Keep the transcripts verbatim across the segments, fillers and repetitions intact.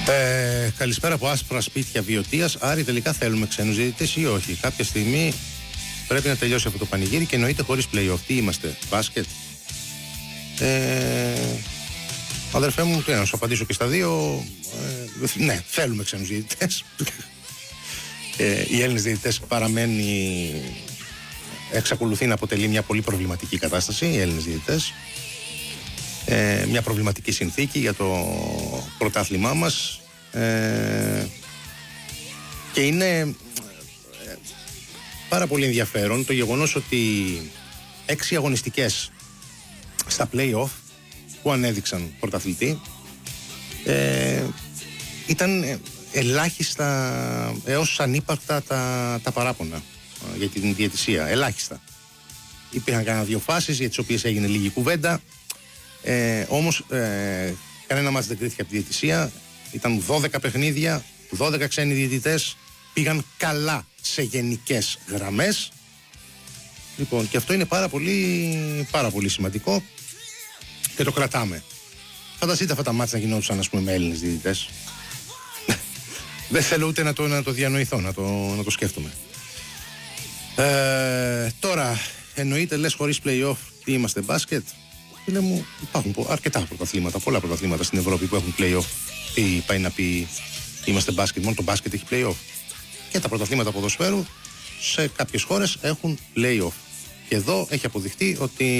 Ε, καλησπέρα από άσπρα σπίτια Βιωτίας. Άρη, τελικά θέλουμε ξένους διαιτητές ή όχι? Κάποια στιγμή πρέπει να τελειώσει αυτό το πανηγύρι και εννοείται χωρίς play-off. Τι είμαστε, μπάσκετ? Ε, αδερφέ μου, τι να σου απαντήσω και στα δύο. Ε, ναι, θέλουμε ξένους διαιτητές. Ε, οι Έλληνες διαιτητές παραμένει, εξακολουθεί να αποτελεί μια πολύ προβληματική κατάσταση. Οι Έλληνες διαιτητές. Ε, μια προβληματική συνθήκη για το πρωτάθλημά μας, ε, και είναι ε, πάρα πολύ ενδιαφέρον το γεγονός ότι έξι αγωνιστικές στα play-off που ανέδειξαν πρωταθλητή ε, ήταν ελάχιστα έως ανύπαρκτα τα, τα παράπονα ε, για την διαιτησία, ελάχιστα. Υπήρχαν κανένα δύο φάσεις για τις οποίες έγινε λίγη κουβέντα. Ε, όμως ε, κανένα μάτς δεν κρίθηκε από τη διαιτησία. Ήταν δώδεκα παιχνίδια, δώδεκα ξένοι διαιτητές, πήγαν καλά σε γενικές γραμμές. Λοιπόν, και αυτό είναι πάρα πολύ, πάρα πολύ σημαντικό και το κρατάμε. Φανταστείτε αυτά τα μάτς να γινόντουσαν, ας πούμε, με Έλληνες διαιτητές. Δεν θέλω ούτε να το, να το διανοηθώ, να το, να το σκέφτομαι. Ε, τώρα, εννοείται, λες χωρίς play-off τι είμαστε, μπάσκετ? Φίλε μου, υπάρχουν αρκετά πρωταθλήματα, πολλά πρωταθλήματα στην Ευρώπη που έχουν play-off. Τι πάει να πει είμαστε μπάσκετ? Μόνο το μπάσκετ έχει play-off. Και τα πρωταθλήματα ποδοσφαίρου σε κάποιες χώρες έχουν play-off. Και εδώ έχει αποδειχτεί ότι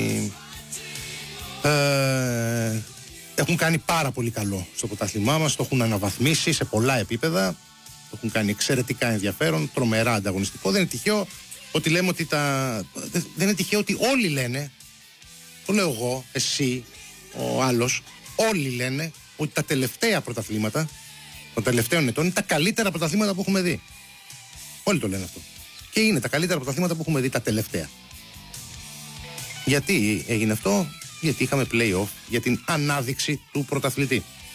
ε, έχουν κάνει πάρα πολύ καλό στο πρωτάθλημά μας. Το έχουν αναβαθμίσει σε πολλά επίπεδα. Το έχουν κάνει εξαιρετικά ενδιαφέρον, τρομερά ανταγωνιστικό. Δεν είναι τυχαίο ότι λέμε ότι τα. Δεν είναι τυχαίο ότι όλοι λένε. Το λέω εγώ, εσύ, ο άλλος, όλοι λένε ότι τα τελευταία πρωταθλήματα των τελευταίων ετών είναι τα καλύτερα πρωταθλήματα που έχουμε δει. Όλοι το λένε αυτό. Και είναι τα καλύτερα πρωταθλήματα που έχουμε δει τα τελευταία. Γιατί έγινε αυτό? Γιατί είχαμε play-off για την ανάδειξη του πρωταθλητή.